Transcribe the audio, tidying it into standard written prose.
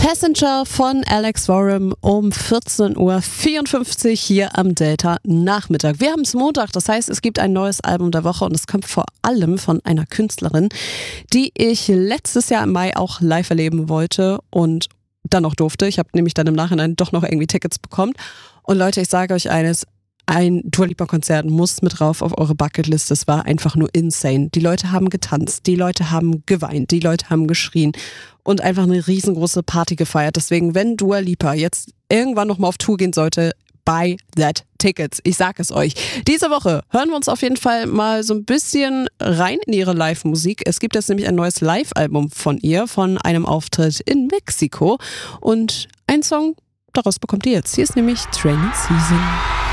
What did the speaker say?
Passenger von Alex Warren um 14.54 Uhr hier am Delta-Nachmittag. Wir haben es Montag, das heißt, es gibt ein neues Album der Woche und es kommt vor allem von einer Künstlerin, die ich letztes Jahr im Mai auch live erleben wollte und dann noch durfte. Ich habe nämlich dann im Nachhinein doch noch irgendwie Tickets bekommen. Und Leute, ich sage euch eines, ein Dua Lipa-Konzert muss mit drauf auf eure Bucketlist. Das war einfach nur insane. Die Leute haben getanzt, die Leute haben geweint, die Leute haben geschrien und einfach eine riesengroße Party gefeiert. Deswegen, wenn Dua Lipa jetzt irgendwann nochmal auf Tour gehen sollte, buy that tickets. Ich sag es euch. Diese Woche hören wir uns auf jeden Fall mal so ein bisschen rein in ihre Live-Musik. Es gibt jetzt nämlich ein neues Live-Album von ihr, von einem Auftritt in Mexiko. Und ein Song, daraus bekommt ihr jetzt. Hier ist nämlich Training Season.